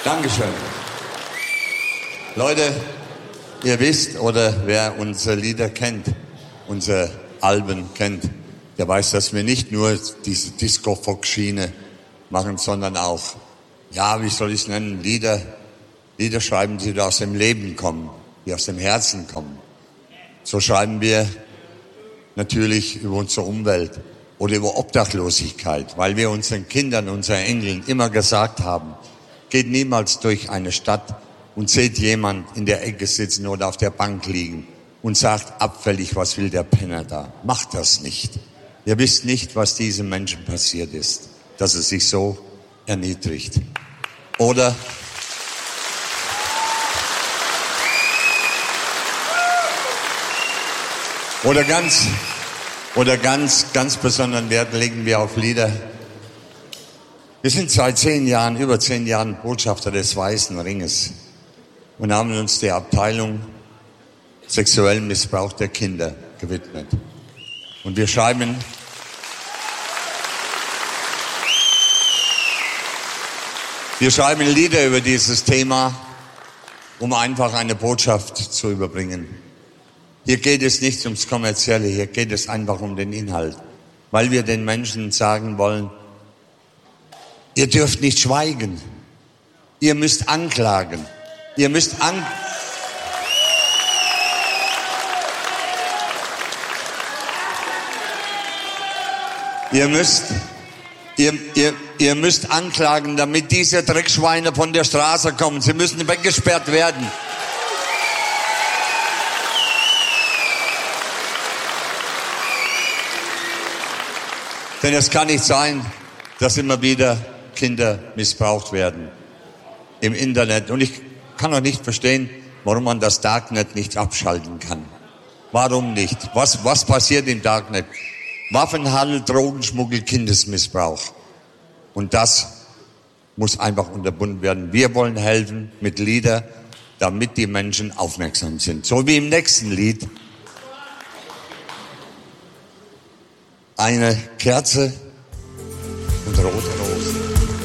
Dankeschön. Leute, ihr wisst, oder wer unsere Lieder kennt, unsere Alben kennt, der weiß, dass wir nicht nur diese Disco-Fox-Schiene machen, sondern auch, ja, wie soll ich es nennen, Lieder schreiben, die aus dem Leben kommen, die aus dem Herzen kommen. So schreiben wir natürlich über unsere Umwelt oder über Obdachlosigkeit, weil wir unseren Kindern, unseren Enkeln immer gesagt haben, geht niemals durch eine Stadt und seht jemand in der Ecke sitzen oder auf der Bank liegen und sagt abfällig, was will der Penner da? Macht das nicht. Ihr wisst nicht, was diesem Menschen passiert ist, dass er sich so erniedrigt. Oder ganz besonderen Wert legen wir auf Lieder. Wir sind seit über 10 Jahren Botschafter des Weißen Ringes und haben uns der Abteilung sexuellen Missbrauch der Kinder gewidmet. Und wir schreiben Lieder über dieses Thema, um einfach eine Botschaft zu überbringen. Hier geht es nicht ums Kommerzielle, hier geht es einfach um den Inhalt. Weil wir den Menschen sagen wollen, ihr dürft nicht schweigen. Ihr müsst anklagen. Ihr müsst anklagen, damit diese Dreckschweine von der Straße kommen. Sie müssen weggesperrt werden. Denn es kann nicht sein, dass immer wieder Kinder missbraucht werden im Internet. Und ich kann auch nicht verstehen, warum man das Darknet nicht abschalten kann. Warum nicht? Was passiert im Darknet? Waffenhandel, Drogenschmuggel, Kindesmissbrauch. Und das muss einfach unterbunden werden. Wir wollen helfen mit Liedern, damit die Menschen aufmerksam sind. So wie im nächsten Lied. Eine Kerze und rote Rosen.